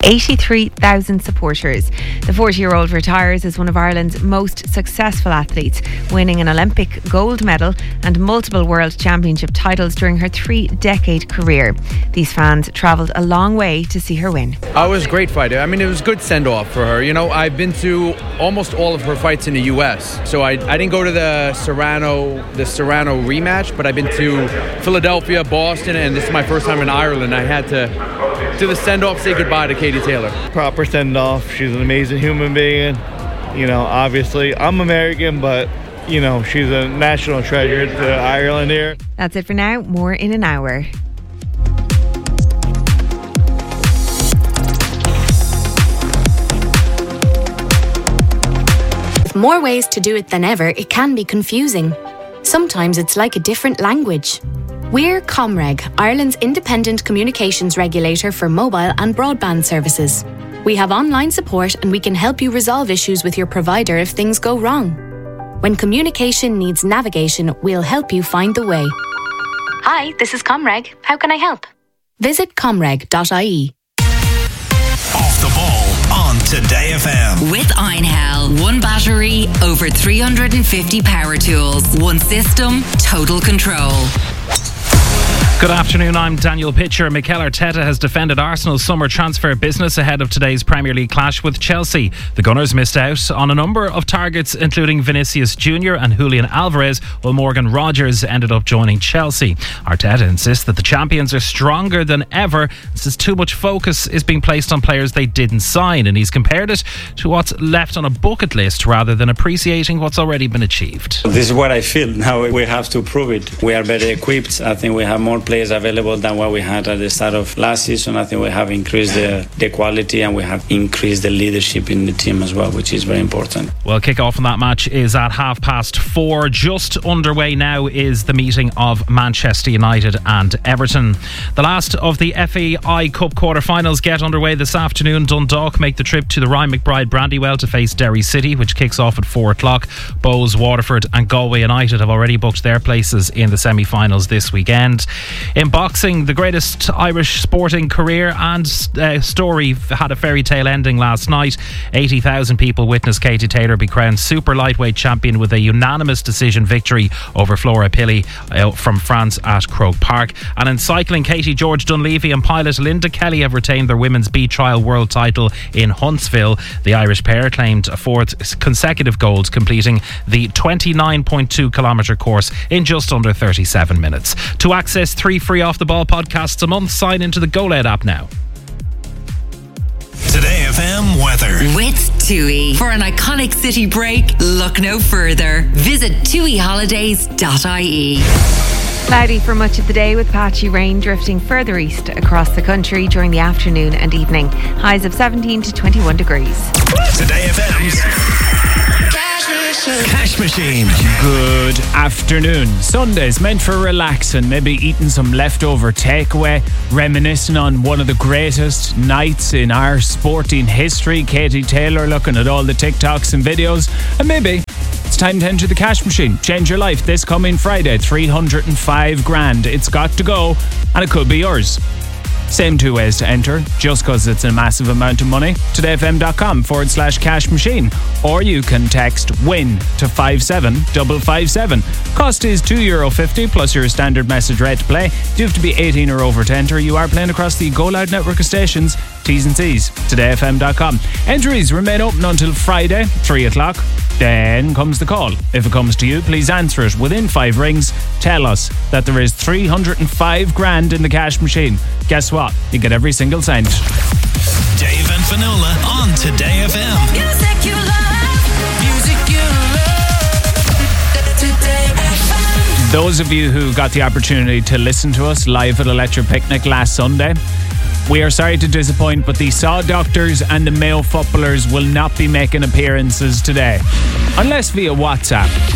83,000 supporters. The 40-year-old retires as one of Ireland's most successful athletes, winning an Olympic gold medal and multiple World Championship titles during her 3-decade career. These fans travelled a long way to see her win. I was a great fighter. I mean, it was a good send-off for her. You know, I've been to almost all of her fights in the US. So I didn't go to the Serrano rematch, but I've been to Philadelphia, Boston, and this is my first time in Ireland. I had to do the send-off, say goodbye to Katie Taylor. Proper send-off. She's an amazing human being. You know, obviously, I'm American, but, you know, she's a national treasure to Ireland here. That's it for now. More in an hour. With more ways to do it than ever, it can be confusing. Sometimes it's like a different language. We're Comreg, Ireland's independent communications regulator for mobile and broadband services. We have online support and we can help you resolve issues with your provider if things go wrong. When communication needs navigation, we'll help you find the way. Hi, this is Comreg. How can I help? Visit comreg.ie. Off the ball on Today FM. With Einhell. One battery, over 350 power tools. One system, total control. Good afternoon, I'm Daniel Pitcher. Mikel Arteta has defended Arsenal's summer transfer business ahead of today's Premier League clash with Chelsea. The Gunners missed out on a number of targets, including Vinicius Jr. and Julian Alvarez, while Morgan Rogers ended up joining Chelsea. Arteta insists that the champions are stronger than ever, says too much focus is being placed on players they didn't sign, and he's compared it to what's left on a bucket list rather than appreciating what's already been achieved. This is what I feel. Now we have to prove it. We are better equipped. I think we have more players available than what we had at the start of last season. I think we have increased the quality and we have increased the leadership in the team as well, which is very important. Well, kick-off on that match is at 4:30. Just underway now is the meeting of Manchester United and Everton. The last of the FAI Cup quarter-finals get underway this afternoon. Dundalk make the trip to the Ryan McBride Brandywell to face Derry City, which kicks off at 4 o'clock. Bohs, Waterford and Galway United have already booked their places in the semi-finals this weekend. In boxing, the greatest Irish sporting career and story had a fairy tale ending last night. 80,000 people witnessed Katie Taylor be crowned super lightweight champion with a unanimous decision victory over Flora Pili from France at Croke Park. And in cycling, Katie George Dunleavy and pilot Linda Kelly have retained their women's B trial world title in Huntsville. The Irish pair claimed a fourth consecutive gold, completing the 29.2 kilometre course in just under 37 minutes. To access 3 free Off the Ball podcasts a month, sign into the GoLed app now. Today FM weather. With TUI. For an iconic city break, look no further. Visit tuiholidays.ie. Cloudy for much of the day with patchy rain drifting further east across the country during the afternoon and evening. Highs of 17 to 21 degrees. Today FM's Cash Machine. Good afternoon. Sunday's meant for relaxing, maybe eating some leftover takeaway, reminiscing on one of the greatest nights in our sporting history, Katie Taylor, looking at all the TikToks and videos, and maybe it's time to enter the cash machine. Change your life this coming Friday. 305 grand. It's got to go, and it could be yours. Same 2 ways to enter, just because it's a massive amount of money. todayfm.com/cash machine. Or you can text WIN to 57557. Cost is €2.50 plus your standard message rate to play. You have to be 18 or over to enter. You are playing across the Go Loud network of stations. T's and C's. todayfm.com. Entries remain open until Friday, 3 o'clock. Then comes the call. If it comes to you, please answer it within 5 rings. Tell us that there is 305 grand in the cash machine. Guess what? You get every single cent. Dave and Finola on Today FM. Music you love. Music you love. Today FM. Those of you who got the opportunity to listen to us live at Electric Picnic last Sunday, we are sorry to disappoint, but the Saw Doctors and the Mayo Footballers will not be making appearances today, unless via WhatsApp.